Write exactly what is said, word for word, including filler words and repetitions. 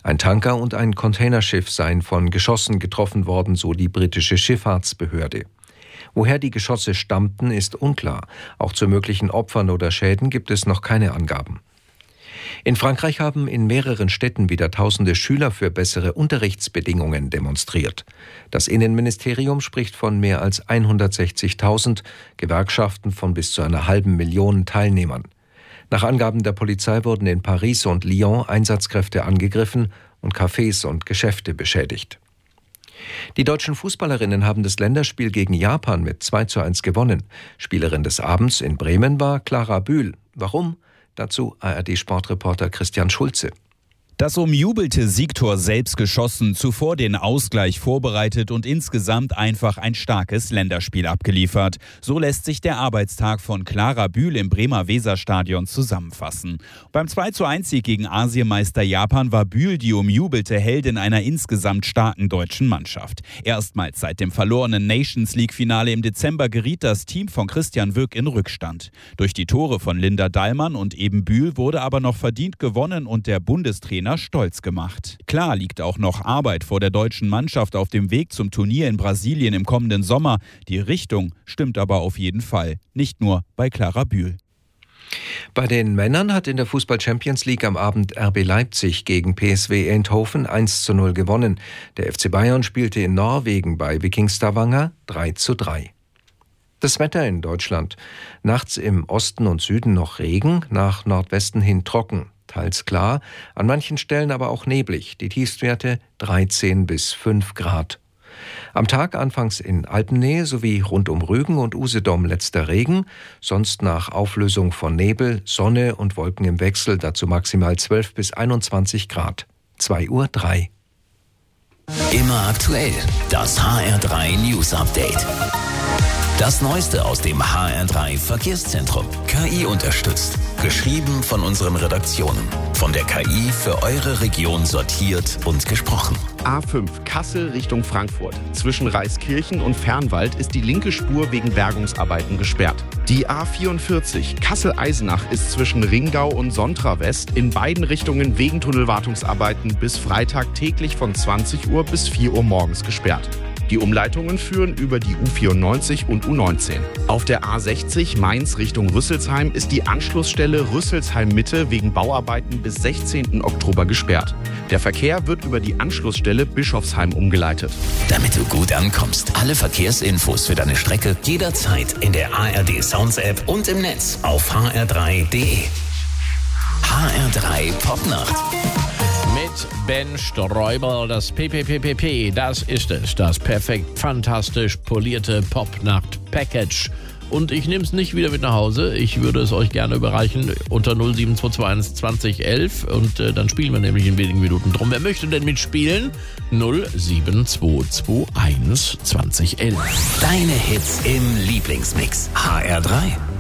Ein Tanker und ein Containerschiff seien von Geschossen getroffen worden, so die britische Schifffahrtsbehörde. Woher die Geschosse stammten, ist unklar. Auch zu möglichen Opfern oder Schäden gibt es noch keine Angaben. In Frankreich haben in mehreren Städten wieder tausende Schüler für bessere Unterrichtsbedingungen demonstriert. Das Innenministerium spricht von mehr als hundertsechzigtausend, Gewerkschaften von bis zu einer halben Million Teilnehmern. Nach Angaben der Polizei wurden in Paris und Lyon Einsatzkräfte angegriffen und Cafés und Geschäfte beschädigt. Die deutschen Fußballerinnen haben das Länderspiel gegen Japan mit zwei zu eins gewonnen. Spielerin des Abends in Bremen war Clara Bühl. Warum? Dazu A R D-Sportreporter Christian Schulze. Das umjubelte Siegtor selbst geschossen, zuvor den Ausgleich vorbereitet und insgesamt einfach ein starkes Länderspiel abgeliefert. So lässt sich der Arbeitstag von Clara Bühl im Bremer Weserstadion zusammenfassen. Beim zwei zu eins Sieg gegen Asienmeister Japan war Bühl die umjubelte Heldin einer insgesamt starken deutschen Mannschaft. Erstmals seit dem verlorenen Nations-League-Finale im Dezember geriet das Team von Christian Wück in Rückstand. Durch die Tore von Linda Dallmann und eben Bühl wurde aber noch verdient gewonnen und der Bundestrainer stolz gemacht. Klar liegt auch noch Arbeit vor der deutschen Mannschaft auf dem Weg zum Turnier in Brasilien im kommenden Sommer. Die Richtung stimmt aber auf jeden Fall, nicht nur bei Clara Bühl. Bei den Männern hat in der Fußball-Champions League am Abend R B Leipzig gegen P S V Eindhoven eins zu null gewonnen. Der F C Bayern spielte in Norwegen bei Viking Stavanger drei zu drei. Das Wetter in Deutschland. Nachts im Osten und Süden noch Regen, nach Nordwesten hin trocken. Teils klar, an manchen Stellen aber auch neblig. Die Tiefstwerte dreizehn bis fünf Grad. Am Tag anfangs in Alpennähe sowie rund um Rügen und Usedom letzter Regen, sonst nach Auflösung von Nebel, Sonne und Wolken im Wechsel, dazu maximal zwölf bis einundzwanzig Grad. zwei Uhr drei. Immer aktuell, das H R drei News Update. Das Neueste aus dem H R drei Verkehrszentrum. K I unterstützt. Geschrieben von unseren Redaktionen. Von der K I für eure Region sortiert und gesprochen. A fünf Kassel Richtung Frankfurt. Zwischen Reiskirchen und Fernwald ist die linke Spur wegen Bergungsarbeiten gesperrt. Die A vierundvierzig Kassel-Eisenach ist zwischen Ringau und Sontra West in beiden Richtungen wegen Tunnelwartungsarbeiten bis Freitag täglich von zwanzig Uhr bis vier Uhr morgens gesperrt. Die Umleitungen führen über die U vierundneunzig und U neunzehn. Auf der A sechzig Mainz Richtung Rüsselsheim ist die Anschlussstelle Rüsselsheim-Mitte wegen Bauarbeiten bis sechzehnten Oktober gesperrt. Der Verkehr wird über die Anschlussstelle Bischofsheim umgeleitet. Damit du gut ankommst, alle Verkehrsinfos für deine Strecke jederzeit in der A R D Sounds App und im Netz auf h r drei punkt d e. H R drei Popnacht. Mit Ben Sträuber, das P P P P P, das ist es, das perfekt fantastisch polierte Popnacht-Package. Und ich nehme es nicht wieder mit nach Hause, ich würde es euch gerne überreichen unter null sieben zwei zwei eins zwanzig elf und äh, dann spielen wir nämlich in wenigen Minuten drum. Wer möchte denn mitspielen? null sieben zwei zwei eins zwanzig elf. Deine Hits im Lieblingsmix. H R drei.